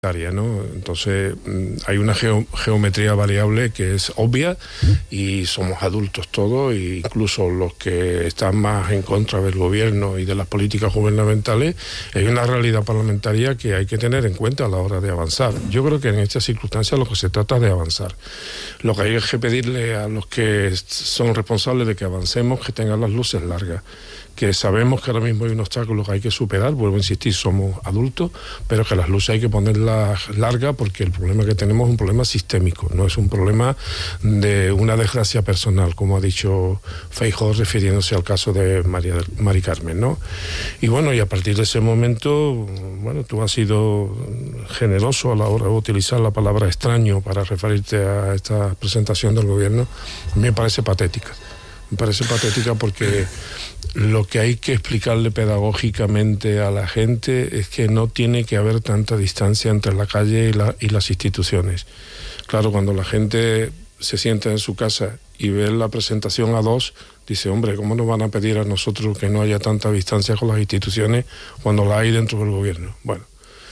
¿no? Entonces hay una geometría variable que es obvia y somos adultos todos, e incluso los que están más en contra del gobierno y de las políticas gubernamentales. Hay una realidad parlamentaria que hay que tener en cuenta a la hora de avanzar. Yo creo que en estas circunstancias lo que se trata es de avanzar. Lo que hay que pedirle a los que son responsables de que avancemos, que tengan las luces largas, que sabemos que ahora mismo hay un obstáculo que hay que superar. Vuelvo a insistir, somos adultos, pero que las luces hay que ponerlas largas, porque el problema que tenemos es un problema sistémico, no es un problema de una desgracia personal, como ha dicho Feijóo refiriéndose al caso de Mari Carmen, ¿no? Y bueno, y a partir de ese momento, bueno, tú has sido generoso a la hora de utilizar la palabra extraño para referirte a esta presentación del gobierno. A mí me parece patética. Me parece patética porque lo que hay que explicarle pedagógicamente a la gente es que no tiene que haber tanta distancia entre la calle y las instituciones. Claro, cuando la gente se sienta en su casa y ve la presentación a dos, dice, hombre, ¿cómo nos van a pedir a nosotros que no haya tanta distancia con las instituciones cuando la hay dentro del gobierno? Bueno,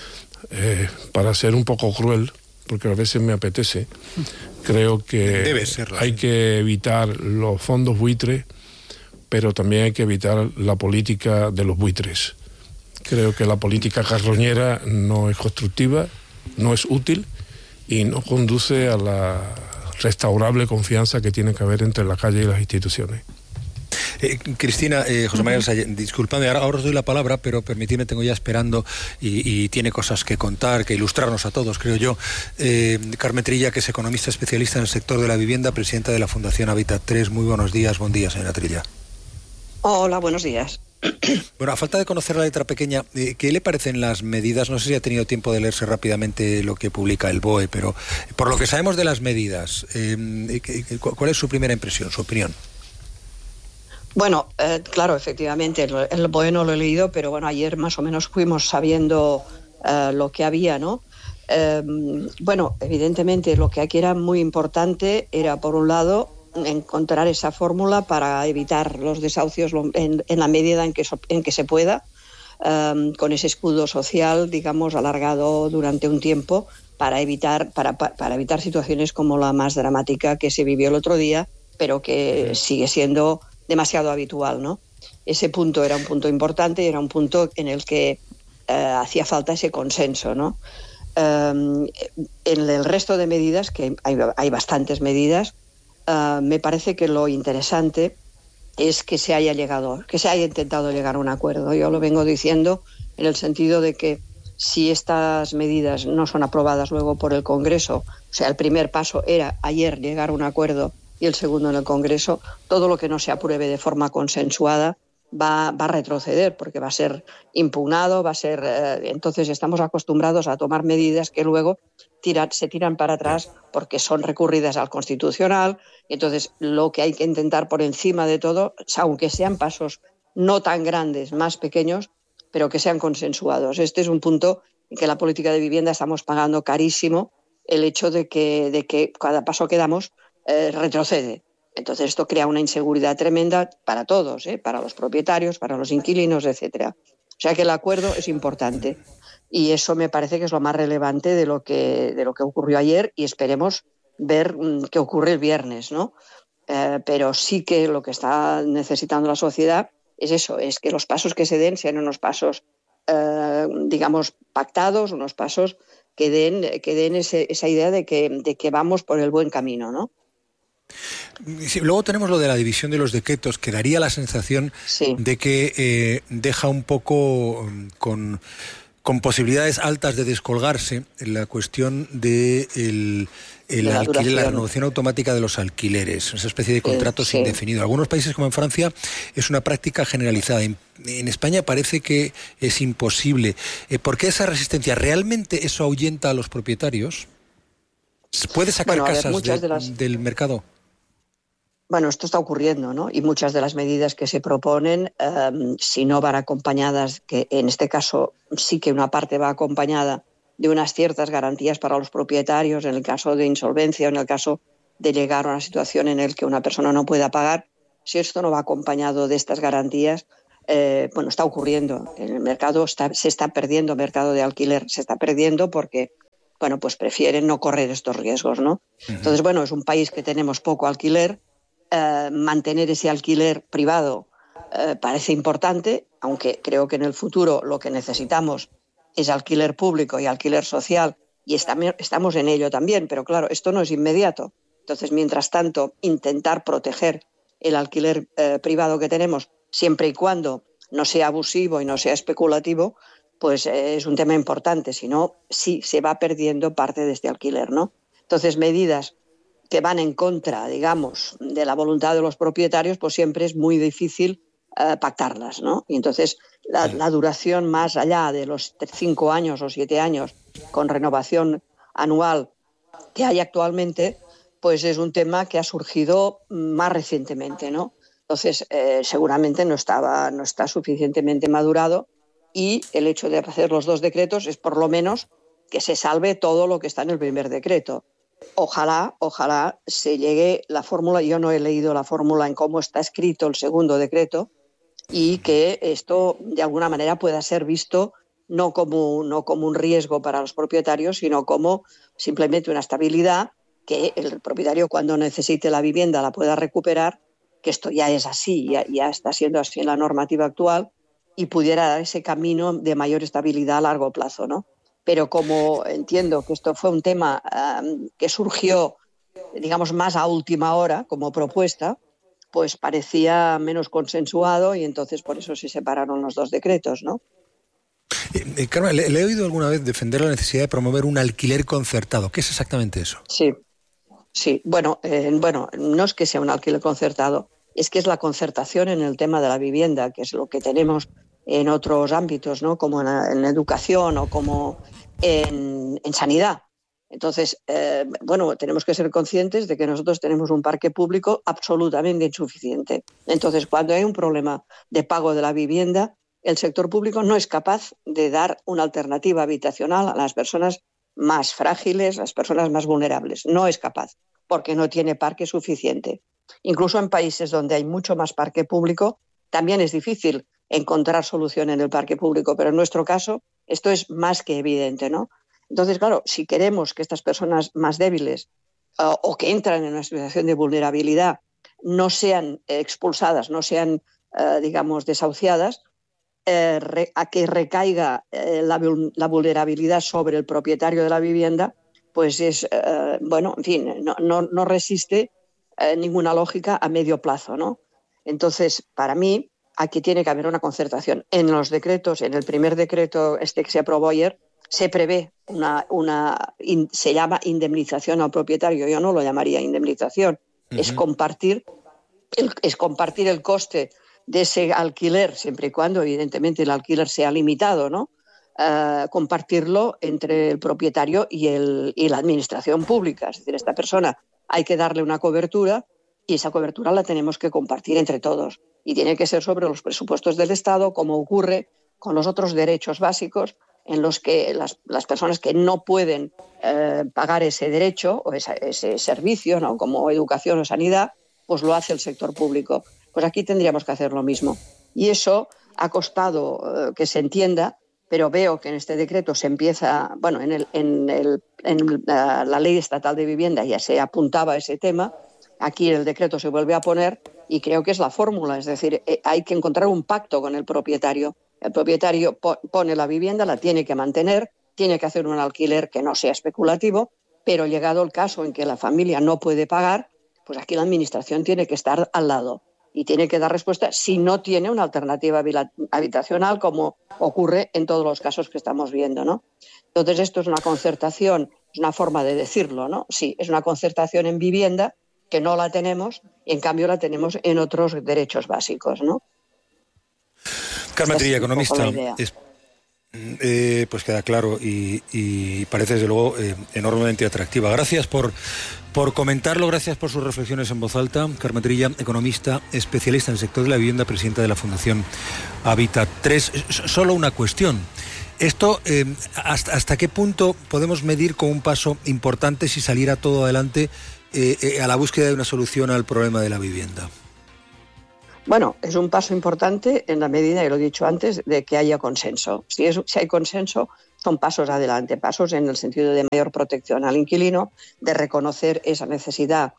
para ser un poco cruel, porque a veces me apetece, creo que hay que evitar los fondos buitres, pero también hay que evitar la política de los buitres. Creo que la política carroñera no es constructiva, no es útil y no conduce a la restaurable confianza que tiene que haber entre la calle y las instituciones. Cristina, José María Salle, disculpadme, ahora os doy la palabra, pero permitidme, tengo ya esperando y tiene cosas que contar, que ilustrarnos a todos, creo yo. Carmen Trilla, que es economista especialista en el sector de la vivienda, presidenta de la Fundación Hábitat 3. Muy buenos días, buen día, señora Trilla. Hola, buenos días. Bueno, a falta de conocer la letra pequeña, ¿qué le parecen las medidas? No sé si ha tenido tiempo de leerse rápidamente lo que publica el BOE, pero por lo que sabemos de las medidas, ¿cuál es su primera impresión, su opinión? Bueno, claro, efectivamente, el BOE no lo he leído, pero bueno, ayer más o menos fuimos sabiendo lo que había, ¿no? Bueno, evidentemente lo que aquí era muy importante era, por un lado, encontrar esa fórmula para evitar los desahucios en la medida en que se pueda, con ese escudo social, digamos, alargado durante un tiempo para evitar situaciones como la más dramática que se vivió el otro día, pero que sigue siendo demasiado habitual, ¿no? Ese punto era un punto importante y era un punto en el que hacía falta ese consenso, ¿no? En el resto de medidas, que hay bastantes medidas, me parece que lo interesante es que se haya intentado llegar a un acuerdo. Yo lo vengo diciendo en el sentido de que si estas medidas no son aprobadas luego por el Congreso, o sea, el primer paso era ayer llegar a un acuerdo y el segundo en el Congreso, todo lo que no se apruebe de forma consensuada va a retroceder, porque va a ser impugnado, entonces estamos acostumbrados a tomar medidas que luego se tiran para atrás porque son recurridas al Constitucional. Entonces lo que hay que intentar por encima de todo, aunque sean pasos no tan grandes, más pequeños, pero que sean consensuados. Este es un punto en que la política de vivienda estamos pagando carísimo, el hecho de que cada paso que damos retrocede. Entonces esto crea una inseguridad tremenda para todos, para los propietarios, para los inquilinos, etcétera. O sea que el acuerdo es importante y eso me parece que es lo más relevante de lo que ocurrió ayer, y esperemos ver qué ocurre el viernes, ¿no? Pero sí que lo que está necesitando la sociedad es eso, es que los pasos que se den sean unos pasos, digamos, pactados, unos pasos que den esa idea de que vamos por el buen camino, ¿no? Sí, luego tenemos lo de la división de los decretos, que daría la sensación de que deja un poco con posibilidades altas de descolgarse la cuestión de la renovación automática de los alquileres, esa especie de contratos indefinidos. En algunos países, como en Francia, es una práctica generalizada. En España parece que es imposible. ¿Por qué esa resistencia? ¿Realmente eso ahuyenta a los propietarios? ¿Puede sacar casas del mercado? Bueno, esto está ocurriendo, ¿no? Y muchas de las medidas que se proponen, si no van acompañadas, que en este caso sí que una parte va acompañada de unas ciertas garantías para los propietarios, en el caso de insolvencia o en el caso de llegar a una situación en la que una persona no pueda pagar, si esto no va acompañado de estas garantías, está ocurriendo. En el mercado se está perdiendo mercado de alquiler, se está perdiendo porque, pues prefieren no correr estos riesgos, ¿no? Uh-huh. Entonces, es un país que tenemos poco alquiler. Mantener ese alquiler privado parece importante, aunque creo que en el futuro lo que necesitamos es alquiler público y alquiler social, y estamos en ello también, pero claro, esto no es inmediato. Entonces, mientras tanto, intentar proteger el alquiler privado que tenemos, siempre y cuando no sea abusivo y no sea especulativo, pues es un tema importante. Si no, sí se va perdiendo parte de este alquiler, ¿no? Entonces, medidas que van en contra, digamos, de la voluntad de los propietarios, pues siempre es muy difícil pactarlas, ¿no? Y entonces la duración más allá de los 5 años o 7 años con renovación anual que hay actualmente, pues es un tema que ha surgido más recientemente, ¿no? Entonces, seguramente no está suficientemente madurado, y el hecho de hacer los 2 decretos es por lo menos que se salve todo lo que está en el primer decreto. Ojalá se llegue la fórmula. Yo no he leído la fórmula en cómo está escrito el segundo decreto, y que esto de alguna manera pueda ser visto no como un riesgo para los propietarios, sino como simplemente una estabilidad, que el propietario cuando necesite la vivienda la pueda recuperar, que esto ya es así, ya está siendo así en la normativa actual, y pudiera dar ese camino de mayor estabilidad a largo plazo, ¿no? Pero como entiendo que esto fue un tema que surgió, digamos, más a última hora como propuesta, pues parecía menos consensuado, y entonces por eso se separaron los 2 decretos, ¿no? Carmen, le he oído alguna vez defender la necesidad de promover un alquiler concertado. ¿Qué es exactamente eso? Sí. Bueno, no es que sea un alquiler concertado, es que es la concertación en el tema de la vivienda, que es lo que tenemos en otros ámbitos, ¿no? Como en educación o como en sanidad. Entonces, tenemos que ser conscientes de que nosotros tenemos un parque público absolutamente insuficiente. Entonces, cuando hay un problema de pago de la vivienda, el sector público no es capaz de dar una alternativa habitacional a las personas más frágiles, las personas más vulnerables. No es capaz, porque no tiene parque suficiente. Incluso en países donde hay mucho más parque público, también es difícil encontrar solución en el parque público, pero en nuestro caso esto es más que evidente, ¿no? Entonces, claro, si queremos que estas personas más débiles o que entran en una situación de vulnerabilidad no sean expulsadas, no sean, desahuciadas, a que recaiga la vulnerabilidad sobre el propietario de la vivienda, pues es, no resiste ninguna lógica a medio plazo, ¿no? Entonces, para mí, aquí tiene que haber una concertación. En los decretos, en el primer decreto que se aprobó ayer, se prevé se llama indemnización al propietario. Yo no lo llamaría indemnización. Uh-huh. Es compartir el coste de ese alquiler, siempre y cuando, evidentemente, el alquiler sea limitado, ¿no? Compartirlo entre el propietario y la administración pública. Es decir, a esta persona hay que darle una cobertura, y esa cobertura la tenemos que compartir entre todos. Y tiene que ser sobre los presupuestos del Estado, como ocurre con los otros derechos básicos, en los que las personas que no pueden pagar ese derecho o ese servicio, ¿no? Como educación o sanidad, pues lo hace el sector público. Pues aquí tendríamos que hacer lo mismo. Y eso ha costado que se entienda, pero veo que en este decreto se empieza, en la Ley Estatal de Vivienda ya se apuntaba a ese tema, aquí el decreto se vuelve a poner, y creo que es la fórmula. Es decir, hay que encontrar un pacto con el propietario. El propietario pone la vivienda, la tiene que mantener, tiene que hacer un alquiler que no sea especulativo, pero llegado el caso en que la familia no puede pagar, pues aquí la administración tiene que estar al lado y tiene que dar respuesta si no tiene una alternativa habitacional, como ocurre en todos los casos que estamos viendo, ¿no? Entonces, esto es una concertación, es una forma de decirlo, ¿no? Sí, es una concertación en vivienda, que no la tenemos, y en cambio la tenemos en otros derechos básicos, ¿no? Carmen Trilla, economista, pues queda claro y parece desde luego enormemente atractiva. Gracias por comentarlo, gracias por sus reflexiones en voz alta. Carmen Trilla, economista, especialista en el sector de la vivienda, presidenta de la Fundación Habitat 3. Solo una cuestión. Esto, ¿hasta qué punto podemos medir como un paso importante si saliera todo adelante a la búsqueda de una solución al problema de la vivienda? Bueno, es un paso importante en la medida, y lo he dicho antes, de que haya consenso. Si hay consenso, son pasos adelante, pasos en el sentido de mayor protección al inquilino, de reconocer esa necesidad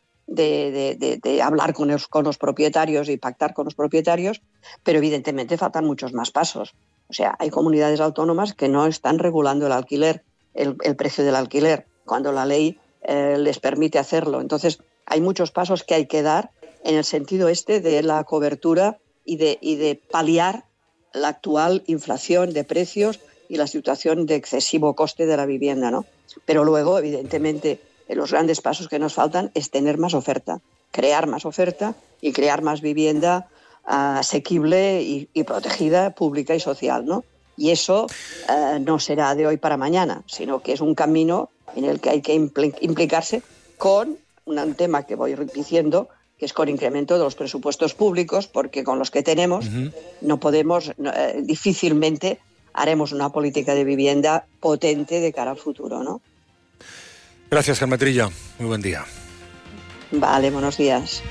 de hablar con los propietarios y pactar con los propietarios, pero evidentemente faltan muchos más pasos. O sea, hay comunidades autónomas que no están regulando el alquiler, el precio del alquiler, cuando la ley les permite hacerlo. Entonces, hay muchos pasos que hay que dar en el sentido de la cobertura y de paliar la actual inflación de precios y la situación de excesivo coste de la vivienda, ¿no? Pero luego, evidentemente, los grandes pasos que nos faltan es tener más oferta, crear más oferta y crear más vivienda asequible y protegida, pública y social, ¿no? Y eso no será de hoy para mañana, sino que es un camino en el que hay que implicarse con un tema que voy repitiendo, que es con incremento de los presupuestos públicos, porque con los que tenemos no podemos, difícilmente haremos una política de vivienda potente de cara al futuro, ¿no? Gracias, Carme Trilla. Muy buen día. Vale, buenos días.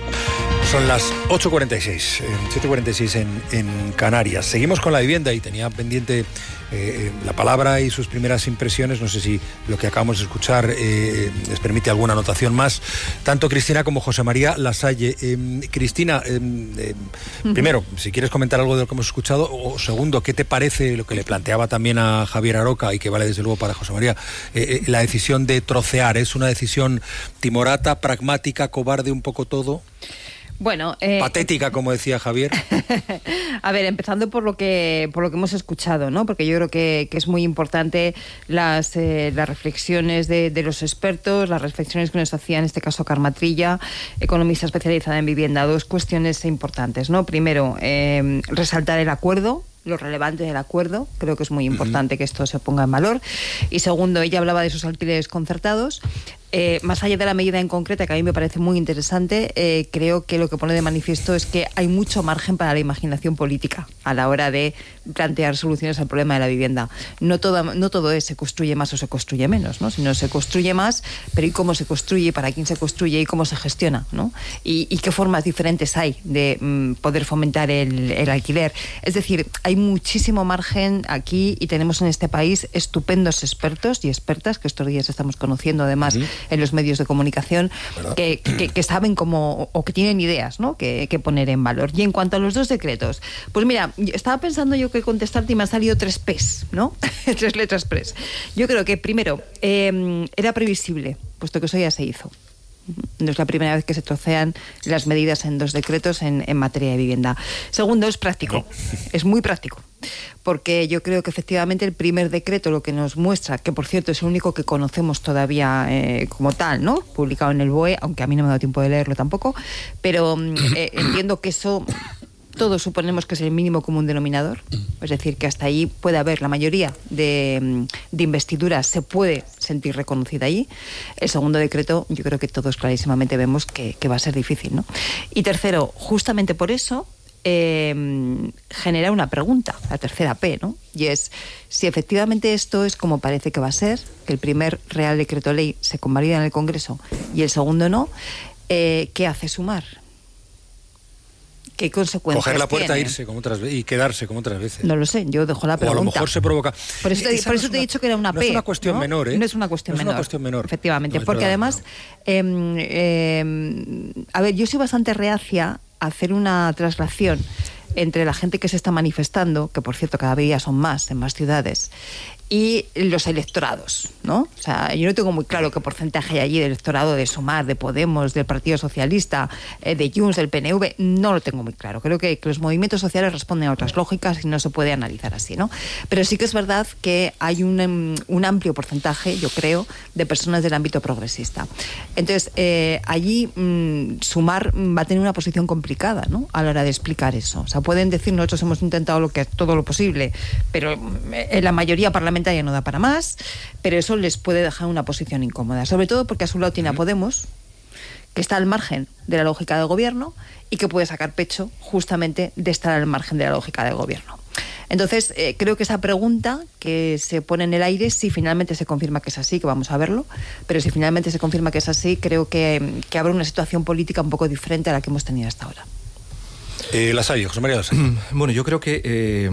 Son las 8:46, 7:46 en Canarias. Seguimos con la vivienda y tenía pendiente la palabra y sus primeras impresiones. No sé si lo que acabamos de escuchar les permite alguna anotación más. Tanto Cristina como José María Lasalle. Cristina, primero, si quieres comentar algo de lo que hemos escuchado, o segundo, ¿qué te parece lo que le planteaba también a Javier Aroca y que vale desde luego para José María? La decisión de trocear, ¿es una decisión timorata, pragmática, cobarde, un poco todo? Bueno, patética, como decía Javier. A ver, empezando por lo que hemos escuchado, ¿no? Porque yo creo que es muy importante las reflexiones de los expertos, las reflexiones que nos hacía en este caso Carme Trilla, economista especializada en vivienda. Dos cuestiones importantes, ¿no? Primero, resaltar el acuerdo, lo relevante del acuerdo, creo que es muy importante que esto se ponga en valor. Y segundo, ella hablaba de esos alquileres concertados. Más allá de la medida en concreta, que a mí me parece muy interesante, creo que lo que pone de manifiesto es que hay mucho margen para la imaginación política a la hora de plantear soluciones al problema de la vivienda. No todo es se construye más o se construye menos, ¿no? Sino se construye más, pero ¿y cómo se construye? ¿Para quién se construye? ¿Y cómo se gestiona? ¿No? ¿Y qué formas diferentes hay de poder fomentar el alquiler? Es decir, hay muchísimo margen aquí y tenemos en este país estupendos expertos y expertas, que estos días estamos conociendo además en los medios de comunicación, que saben cómo, o que tienen ideas, ¿no? que poner en valor. Y en cuanto a los dos decretos, pues mira, estaba pensando yo que contestarte y me han salido 3 P's, ¿no? 3 letras P's. Yo creo que primero, era previsible, puesto que eso ya se hizo. No es la primera vez que se trocean las medidas en 2 decretos en materia de vivienda. Segundo, es práctico, es muy práctico, porque yo creo que efectivamente el primer decreto lo que nos muestra, que por cierto es el único que conocemos todavía como tal, ¿no? Publicado en el BOE, aunque a mí no me ha dado tiempo de leerlo tampoco, pero entiendo que eso todos suponemos que es el mínimo común denominador, es decir, que hasta ahí puede haber la mayoría de investiduras, se puede sentir reconocida allí. El segundo decreto, yo creo que todos clarísimamente vemos que va a ser difícil, ¿no? Y tercero, justamente por eso, genera una pregunta, la tercera P, ¿no? Y es, si efectivamente esto es como parece que va a ser, que el primer Real Decreto Ley se convalida en el Congreso y el segundo no, ¿qué hace Sumar? ¿Qué consecuencias coger la puerta tiene? Irse como otras veces y quedarse como otras veces? No lo sé, yo dejo la pregunta. O a lo mejor se provoca. Por eso te he dicho que era una P. No es una cuestión menor, ¿eh? No es una cuestión menor. No es una cuestión menor. Efectivamente, no, porque verdad, además, a ver, yo soy bastante reacia a hacer una traslación entre la gente que se está manifestando, que por cierto cada día son más en más ciudades, y los electorados, ¿no? O sea, yo no tengo muy claro qué porcentaje hay allí de electorado de Sumar, de Podemos, del Partido Socialista, de Junts, del PNV, no lo tengo muy claro. Creo que los movimientos sociales responden a otras lógicas y no se puede analizar así, ¿no? Pero sí que es verdad que hay un amplio porcentaje, yo creo, de personas del ámbito progresista. Entonces, allí Sumar va a tener una posición complicada, ¿no? A la hora de explicar eso. O sea, pueden decir, nosotros hemos intentado todo lo posible, pero en la mayoría parlamentaria no da para más, pero eso les puede dejar una posición incómoda, sobre todo porque a su lado tiene a Podemos, que está al margen de la lógica del gobierno y que puede sacar pecho justamente de estar al margen de la lógica del gobierno. Entonces, creo que esa pregunta que se pone en el aire, si finalmente se confirma que es así, que vamos a verlo, pero si finalmente se confirma que es así, creo que habrá una situación política un poco diferente a la que hemos tenido hasta ahora. Lasalle, José María Lasalle. Bueno, yo creo que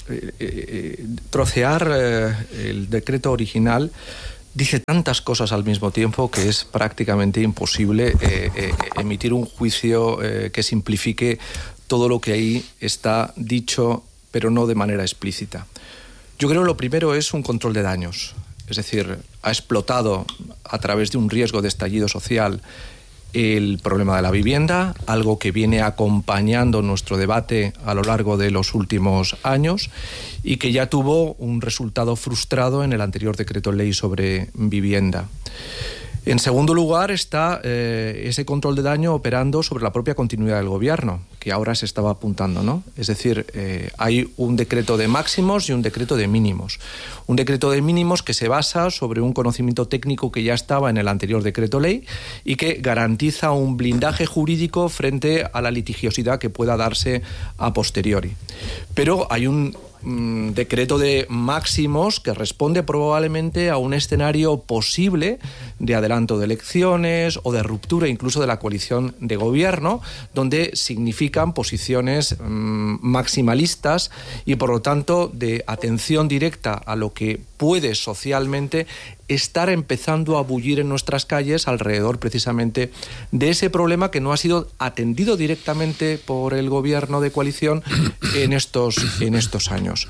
trocear el decreto original dice tantas cosas al mismo tiempo que es prácticamente imposible emitir un juicio que simplifique todo lo que ahí está dicho, pero no de manera explícita. Yo creo que lo primero es un control de daños. Es decir, ha explotado a través de un riesgo de estallido social el problema de la vivienda, algo que viene acompañando nuestro debate a lo largo de los últimos años y que ya tuvo un resultado frustrado en el anterior decreto ley sobre vivienda. En segundo lugar está ese control de daño operando sobre la propia continuidad del gobierno, que ahora se estaba apuntando, ¿no? Es decir, hay un decreto de máximos y un decreto de mínimos. Un decreto de mínimos que se basa sobre un conocimiento técnico que ya estaba en el anterior decreto ley y que garantiza un blindaje jurídico frente a la litigiosidad que pueda darse a posteriori. Pero hay un decreto de máximos que responde probablemente a un escenario posible de adelanto de elecciones o de ruptura incluso de la coalición de gobierno, donde significan posiciones maximalistas y por lo tanto de atención directa a lo que puede socialmente estar empezando a bullir en nuestras calles alrededor precisamente de ese problema que no ha sido atendido directamente por el gobierno de coalición en estos años.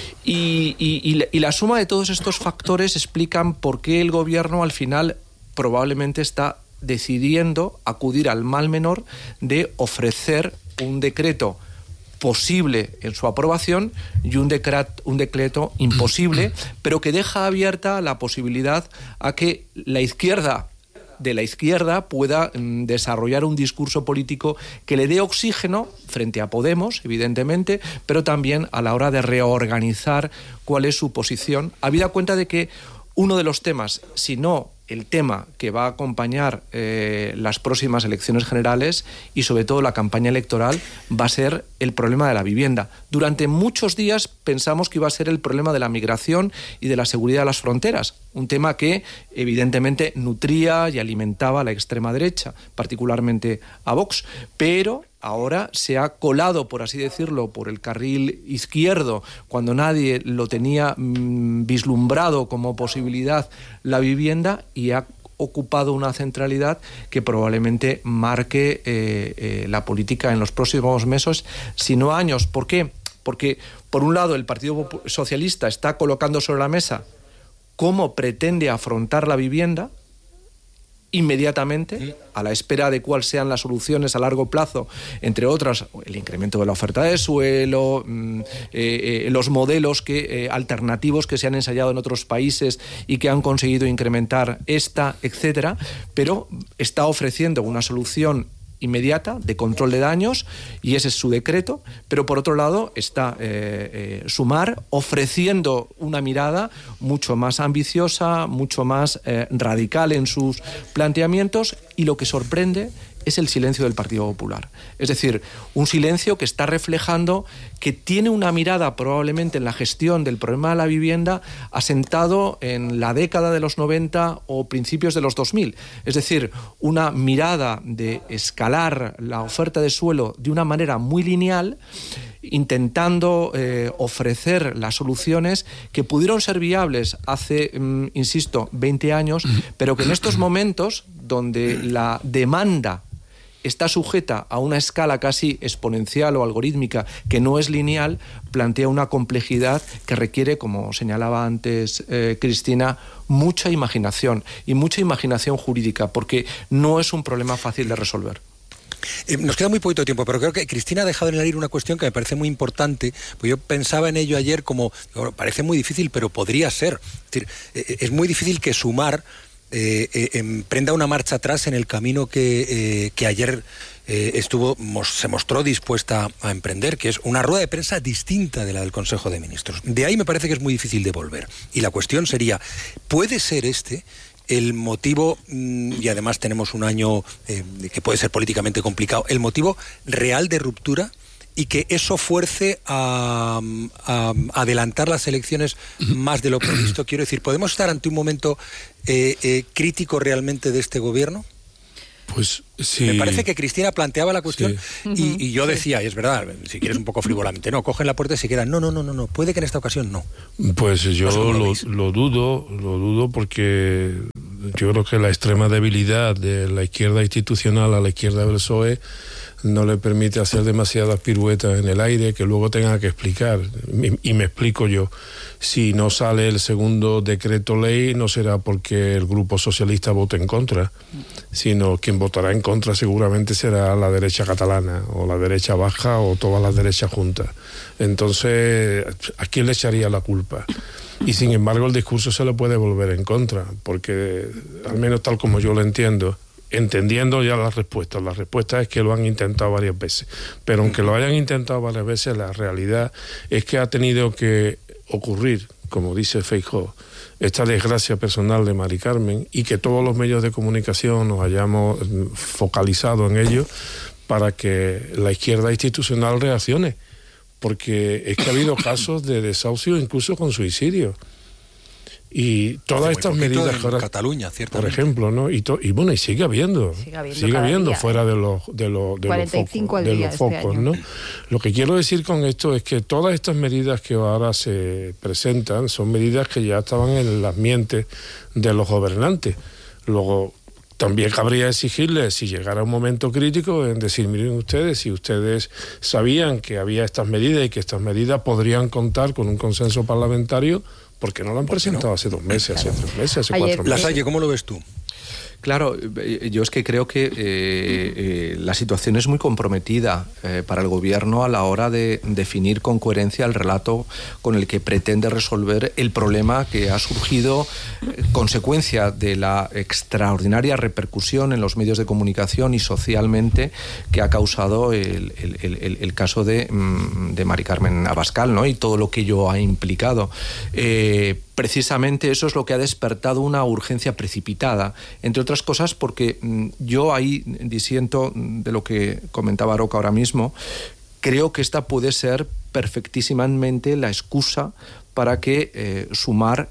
Y la suma de todos estos factores explican por qué el gobierno al final probablemente está decidiendo acudir al mal menor de ofrecer un decreto posible en su aprobación y un decreto imposible, pero que deja abierta la posibilidad a que la izquierda pueda desarrollar un discurso político que le dé oxígeno frente a Podemos, evidentemente, pero también a la hora de reorganizar cuál es su posición, habida cuenta de que uno de los temas, si no el tema que va a acompañar las próximas elecciones generales y sobre todo la campaña electoral va a ser el problema de la vivienda. Durante muchos días pensamos que iba a ser el problema de la migración y de la seguridad de las fronteras, un tema que evidentemente nutría y alimentaba a la extrema derecha, particularmente a Vox, pero ahora se ha colado, por así decirlo, por el carril izquierdo, cuando nadie lo tenía vislumbrado como posibilidad la vivienda, y ha ocupado una centralidad que probablemente marque la política en los próximos meses, si no años. ¿Por qué? Porque, por un lado, el Partido Socialista está colocando sobre la mesa cómo pretende afrontar la vivienda inmediatamente, a la espera de cuáles sean las soluciones a largo plazo, entre otras el incremento de la oferta de suelo, los modelos alternativos que se han ensayado en otros países y que han conseguido incrementar etcétera, pero está ofreciendo una solución inmediata de control de daños y ese es su decreto, pero por otro lado está Sumar ofreciendo una mirada mucho más ambiciosa, mucho más radical en sus planteamientos, y lo que sorprende es el silencio del Partido Popular. Es decir, un silencio que está reflejando que tiene una mirada probablemente en la gestión del problema de la vivienda asentado en la década de los 90 o principios de los 2000. Es decir, una mirada de escalar la oferta de suelo de una manera muy lineal, intentando ofrecer las soluciones que pudieron ser viables hace, insisto, 20 años, pero que en estos momentos, donde la demanda está sujeta a una escala casi exponencial o algorítmica que no es lineal, plantea una complejidad que requiere, como señalaba antes Cristina, mucha imaginación y mucha imaginación jurídica, porque no es un problema fácil de resolver. Nos queda muy poquito tiempo, pero creo que Cristina ha dejado en el aire una cuestión que me parece muy importante, pues yo pensaba en ello ayer como, bueno, parece muy difícil, pero podría ser. Es decir, es muy difícil que Sumar emprenda una marcha atrás en el camino que ayer se mostró dispuesta a emprender, que es una rueda de prensa distinta de la del Consejo de Ministros. De ahí me parece que es muy difícil de volver. Y la cuestión sería, ¿puede ser el motivo, y además tenemos un año que puede ser políticamente complicado, el motivo real de ruptura, y que eso fuerce a adelantar las elecciones más de lo previsto? Quiero decir, ¿podemos estar ante un momento crítico realmente de este gobierno? Pues sí. Me parece que Cristina planteaba la cuestión y yo decía, y es verdad, si quieres un poco frivolamente, no, cogen la puerta y se quedan. No, puede que en esta ocasión no. Pues yo lo dudo porque yo creo que la extrema debilidad de la izquierda institucional a la izquierda del PSOE no le permite hacer demasiadas piruetas en el aire que luego tenga que explicar. Y me explico yo. Si no sale el segundo decreto ley, no será porque el Grupo Socialista vote en contra, sino quien votará en contra seguramente será la derecha catalana, o la derecha baja, o todas las derechas juntas. Entonces, ¿a quién le echaría la culpa? Y sin embargo, el discurso se le puede volver en contra, porque, al menos tal como yo lo entiendo, entendiendo ya la respuesta es que lo han intentado varias veces, pero aunque lo hayan intentado varias veces, la realidad es que ha tenido que ocurrir, como dice Feijóo, esta desgracia personal de Mari Carmen, y que todos los medios de comunicación nos hayamos focalizado en ello para que la izquierda institucional reaccione, porque es que ha habido casos de desahucio incluso con suicidio. Y todas estas medidas en Cataluña, ciertamente, por ejemplo, ¿no? Y sigue habiendo fuera de los focos, ¿no? Lo que quiero decir con esto es que todas estas medidas que ahora se presentan son medidas que ya estaban en las mentes de los gobernantes. Luego también cabría exigirles, si llegara un momento crítico, en decir, miren ustedes, si ustedes sabían que había estas medidas y que estas medidas podrían contar con un consenso parlamentario, ¿por qué no lo han presentado hace 2 meses, hace 3 meses, hace 4 meses? Lasalle, ¿cómo lo ves tú? Claro, yo es que creo que la situación es muy comprometida para el gobierno a la hora de definir con coherencia el relato con el que pretende resolver el problema que ha surgido consecuencia de la extraordinaria repercusión en los medios de comunicación y socialmente que ha causado el caso de Mari Carmen Abascal, ¿no? Y todo lo que ello ha implicado. Precisamente eso es lo que ha despertado una urgencia precipitada, entre otras cosas porque yo ahí disiento de lo que comentaba Roca ahora mismo. Creo que esta puede ser perfectísimamente la excusa para que Sumar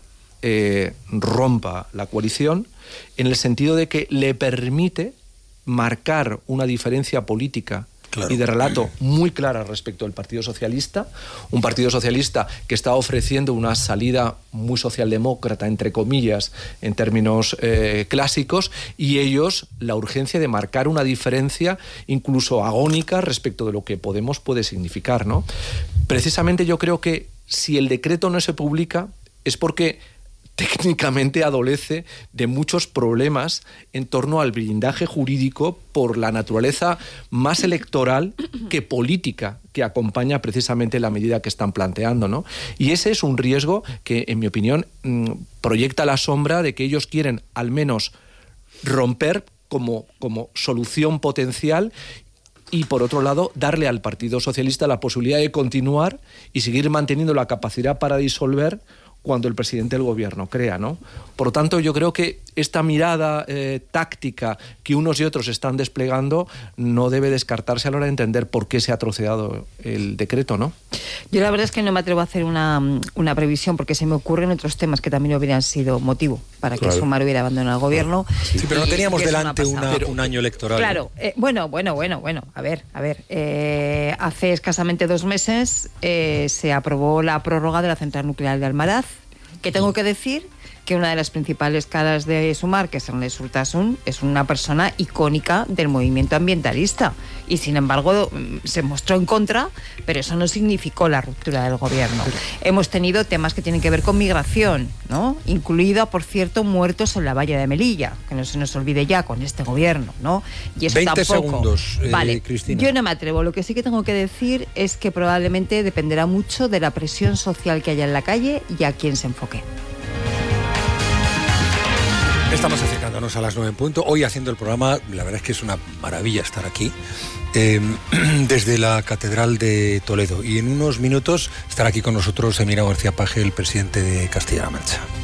rompa la coalición, en el sentido de que le permite marcar una diferencia política, claro, y de relato muy clara respecto al Partido Socialista, un Partido Socialista que está ofreciendo una salida muy socialdemócrata, entre comillas, en términos clásicos, y ellos la urgencia de marcar una diferencia incluso agónica respecto de lo que Podemos puede significar, ¿no? Precisamente yo creo que si el decreto no se publica es porque técnicamente adolece de muchos problemas en torno al blindaje jurídico por la naturaleza más electoral que política que acompaña precisamente la medida que están planteando, ¿no? Y ese es un riesgo que, en mi opinión, proyecta la sombra de que ellos quieren al menos romper como solución potencial, y por otro lado darle al Partido Socialista la posibilidad de continuar y seguir manteniendo la capacidad para disolver cuando el presidente del gobierno crea, ¿no? Por lo tanto, yo creo que esta mirada táctica que unos y otros están desplegando no debe descartarse a la hora de entender por qué se ha troceado el decreto, ¿no? Yo la verdad es que no me atrevo a hacer una previsión, porque se me ocurren otros temas que también hubieran sido motivo para que Sumar hubiera abandonado el gobierno. Sí, pero no teníamos delante un año electoral. Claro, bueno. A ver. Hace escasamente 2 meses se aprobó la prórroga de la central nuclear de Almaraz, que tengo que decir que una de las principales caras de Sumar, que es Ernest Urtasun, es una persona icónica del movimiento ambientalista, y sin embargo se mostró en contra, pero eso no significó la ruptura del gobierno. Hemos tenido temas que tienen que ver con migración, ¿no? Incluida, por cierto, muertos en la valla de Melilla, que no se nos olvide ya con este gobierno, ¿no? Y eso 20 tampoco. segundos, vale, Cristina. Yo no me atrevo. Lo que sí que tengo que decir es que probablemente dependerá mucho de la presión social que haya en la calle y a quién se enfoque. Estamos acercándonos a las 9 en punto. Hoy haciendo el programa, la verdad es que es una maravilla estar aquí, desde la Catedral de Toledo. Y en unos minutos estará aquí con nosotros Emiliano García Paje, el presidente de Castilla-La Mancha.